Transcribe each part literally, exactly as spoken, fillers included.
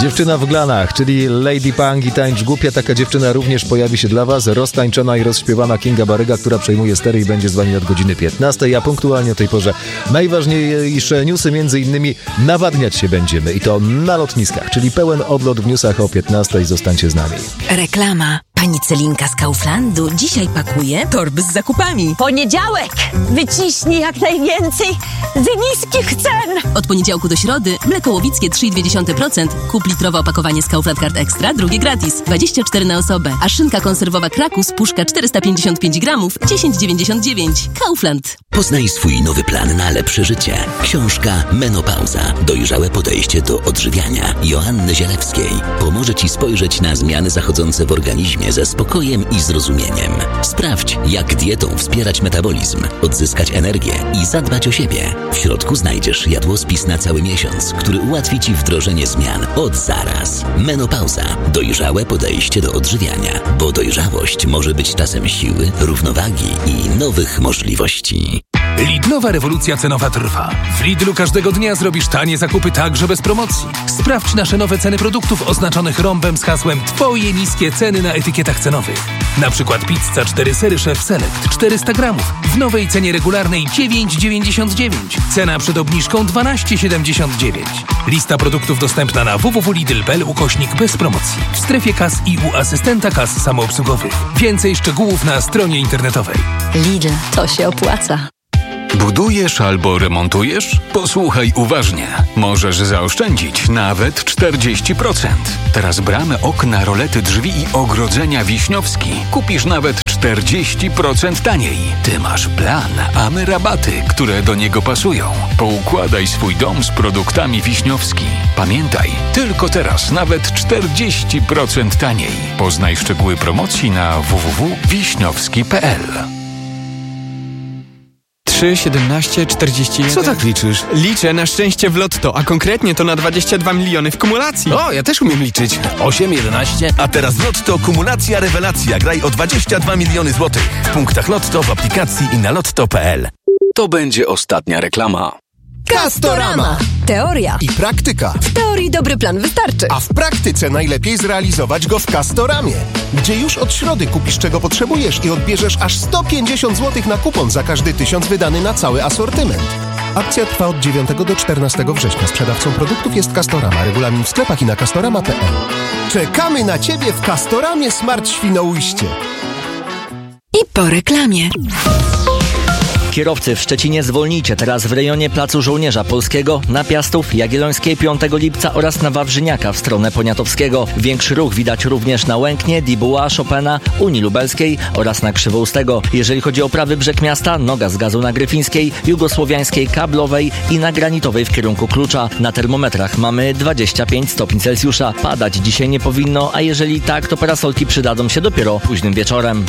Dziewczyna w glanach, czyli Lady Punk i Tańcz Głupia. Taka dziewczyna również pojawi się dla Was. Roztańczona i rozśpiewana Kinga Baryga, która przejmuje stery i będzie z Wami od godziny piętnastej, a punktualnie o tej porze najważniejsze newsy, między innymi nawadniać się będziemy i to na lotniskach, czyli pełen odlot w newsach o piętnastej. Zostańcie z nami. Reklama. Pani Celinka z Kauflandu dzisiaj pakuje torby z zakupami. Poniedziałek! Wyciśnij jak najwięcej z niskich cen! Od poniedziałku do środy mleko łowickie trzy i dwie dziesiąte procent. Kup litrowe opakowanie z Kaufland Card Extra, drugie gratis. dwadzieścia cztery na osobę. A szynka konserwowa Krakus, puszka czterysta pięćdziesiąt pięć gramów, dziesięć dziewięćdziesiąt dziewięć. Kaufland. Poznaj swój nowy plan na lepsze życie. Książka Menopauza. Dojrzałe podejście do odżywiania. Joanny Zielewskiej pomoże Ci spojrzeć na zmiany zachodzące w organizmie ze spokojem i zrozumieniem. Sprawdź, jak dietą wspierać metabolizm, odzyskać energię i zadbać o siebie. W środku znajdziesz jadłospis na cały miesiąc, który ułatwi Ci wdrożenie zmian od zaraz. Menopauza. Dojrzałe podejście do odżywiania, bo dojrzałość może być czasem siły, równowagi i nowych możliwości. Lidlowa rewolucja cenowa trwa. W Lidlu każdego dnia zrobisz tanie zakupy także bez promocji. Sprawdź nasze nowe ceny produktów oznaczonych rąbem z hasłem Twoje niskie ceny na etykietach cenowych. Na przykład pizza cztery sery Chef Select czterysta gramów w nowej cenie regularnej dziewięć dziewięćdziesiąt dziewięć. Cena przed obniżką dwanaście siedemdziesiąt dziewięć. Lista produktów dostępna na w w w kropka lidl kropka p l ukośnik bez promocji. W strefie kas i u asystenta kas samoobsługowych. Więcej szczegółów na stronie internetowej. Lidl, to się opłaca. Budujesz albo remontujesz? Posłuchaj uważnie. Możesz zaoszczędzić nawet czterdzieści procent. Teraz bramy, okna, rolety, drzwi i ogrodzenia Wiśniowski kupisz nawet czterdzieści procent taniej. Ty masz plan, a my rabaty, które do niego pasują. Poukładaj swój dom z produktami Wiśniowski. Pamiętaj, tylko teraz nawet czterdzieści procent taniej. Poznaj szczegóły promocji na w w w kropka wiśniowski kropka p l. trzy, siedemnaście, czterdzieści jeden. Co tak liczysz? Liczę na szczęście w lotto, a konkretnie to na dwadzieścia dwa miliony w kumulacji. O, ja też umiem liczyć. osiem, jedenaście. A teraz lotto, kumulacja, rewelacja. Graj o dwadzieścia dwa miliony złotych. W punktach lotto, w aplikacji i na lotto kropka p l. To będzie ostatnia reklama. Castorama. Teoria I praktyka. W teorii dobry plan wystarczy. A w praktyce najlepiej zrealizować go w Castoramie, gdzie już od środy kupisz czego potrzebujesz i odbierzesz aż sto pięćdziesiąt złotych na kupon za każdy tysiąc wydany na cały asortyment. Akcja trwa od dziewiątego do czternastego września. Sprzedawcą produktów jest Castorama. Regulamin w sklepach i na castorama kropka p l. Czekamy na Ciebie w Castoramie Smart Świnoujście. I po reklamie. Kierowcy w Szczecinie zwolnijcie teraz w rejonie Placu Żołnierza Polskiego, na Piastów, Jagiellońskiej piątego lipca oraz na Wawrzyniaka w stronę Poniatowskiego. Większy ruch widać również na Łęknie, Dibuła, Chopina, Unii Lubelskiej oraz na Krzywoustego. Jeżeli chodzi o prawy brzeg miasta, noga z gazu na Gryfińskiej, Jugosłowiańskiej, Kablowej i na Granitowej w kierunku Klucza. Na termometrach mamy dwadzieścia pięć stopni Celsjusza. Padać dzisiaj nie powinno, a jeżeli tak, to parasolki przydadzą się dopiero późnym wieczorem.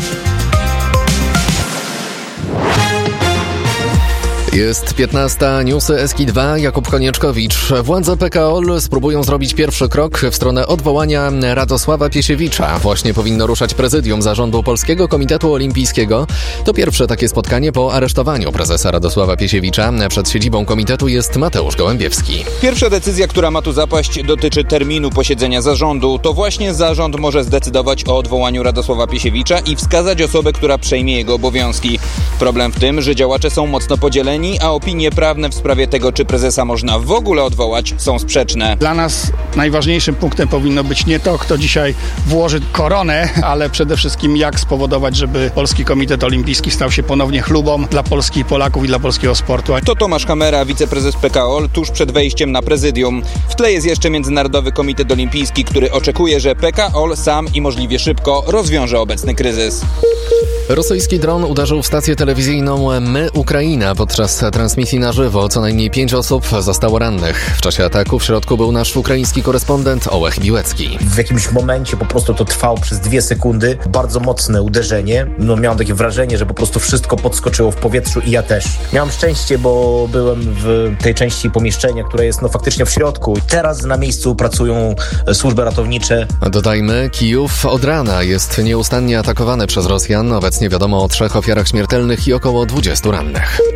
Jest piętnasta, newsy S K dwa, Jakub Konieczkowicz. Władze P K O L spróbują zrobić pierwszy krok w stronę odwołania Radosława Piesiewicza. Właśnie powinno ruszać prezydium Zarządu Polskiego Komitetu Olimpijskiego. To pierwsze takie spotkanie po aresztowaniu prezesa Radosława Piesiewicza. Przed siedzibą komitetu jest Mateusz Gołębiewski. Pierwsza decyzja, która ma tu zapaść, dotyczy terminu posiedzenia zarządu. To właśnie zarząd może zdecydować o odwołaniu Radosława Piesiewicza i wskazać osobę, która przejmie jego obowiązki. Problem w tym, że działacze są mocno podzieleni, a opinie prawne w sprawie tego, czy prezesa można w ogóle odwołać, są sprzeczne. Dla nas najważniejszym punktem powinno być nie to, kto dzisiaj włoży koronę, ale przede wszystkim jak spowodować, żeby Polski Komitet Olimpijski stał się ponownie chlubą dla Polski i Polaków i dla polskiego sportu. To Tomasz Hamera, wiceprezes P K O L, tuż przed wejściem na prezydium. W tle jest jeszcze Międzynarodowy Komitet Olimpijski, który oczekuje, że P K O L sam i możliwie szybko rozwiąże obecny kryzys. Rosyjski dron uderzył w stację telewizyjną My Ukraina. Podczas transmisji na żywo co najmniej pięć osób zostało rannych. W czasie ataku w środku był nasz ukraiński korespondent Ołech Biłecki. W jakimś momencie po prostu to trwało przez dwie sekundy. Bardzo mocne uderzenie. No, miałem takie wrażenie, że po prostu wszystko podskoczyło w powietrzu i ja też. Miałem szczęście, bo byłem w tej części pomieszczenia, która jest no faktycznie w środku. Teraz na miejscu pracują służby ratownicze. Dodajmy, Kijów od rana jest nieustannie atakowany przez Rosjan. Obecnie wiadomo o trzech ofiarach śmiertelnych i około dwudziestu rannych.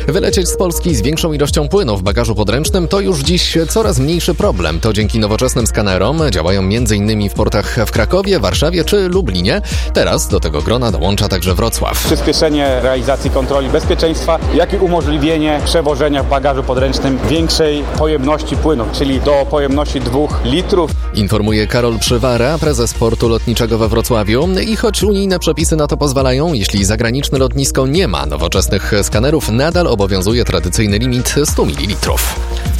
Wylecieć z Polski z większą ilością płynu w bagażu podręcznym to już dziś coraz mniejszy problem. To dzięki nowoczesnym skanerom działają m.in. w portach w Krakowie, Warszawie czy Lublinie. Teraz do tego grona dołącza także Wrocław. Przyspieszenie realizacji kontroli bezpieczeństwa, jak i umożliwienie przewożenia w bagażu podręcznym większej pojemności płynu, czyli do pojemności dwóch litrów. Informuje Karol Przywara, prezes portu lotniczego we Wrocławiu. I choć unijne przepisy na to pozwalają, jeśli zagraniczne lotnisko nie ma nowoczesnych skanerów, nadal obowiązuje tradycyjny limit sto mililitrów.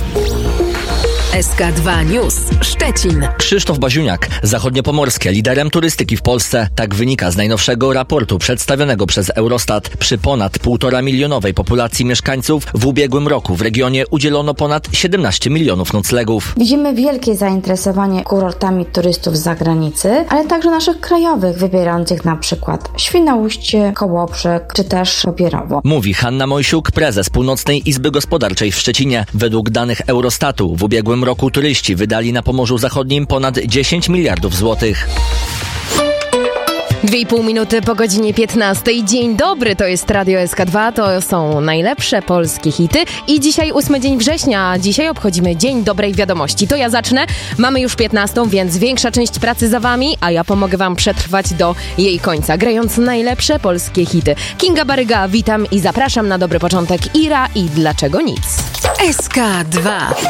S K dwa News Szczecin. Krzysztof Baziuniak, zachodniopomorskie, liderem turystyki w Polsce. Tak wynika z najnowszego raportu przedstawionego przez Eurostat. Przy ponad półtora milionowej populacji mieszkańców w ubiegłym roku w regionie udzielono ponad siedemnaście milionów noclegów. Widzimy wielkie zainteresowanie kurortami turystów z zagranicy, ale także naszych krajowych, wybierających na przykład Świnoujście, Kołobrzeg czy też Pobierowo. Mówi Hanna Mojsiuk, prezes Północnej Izby Gospodarczej w Szczecinie. Według danych Eurostatu w ubiegłym roku turyści wydali na Pomorzu Zachodnim ponad dziesięć miliardów złotych. Dwie i pół minuty po godzinie piętnastej. Dzień dobry, to jest Radio S K dwa, to są najlepsze polskie hity i dzisiaj ósmy dzień września, dzisiaj obchodzimy Dzień Dobrej Wiadomości. To ja zacznę, mamy już piętnastą, więc większa część pracy za wami, a ja pomogę wam przetrwać do jej końca, grając najlepsze polskie hity. Kinga Baryga, witam i zapraszam na dobry początek. Ira i Dlaczego nic? S K dwa.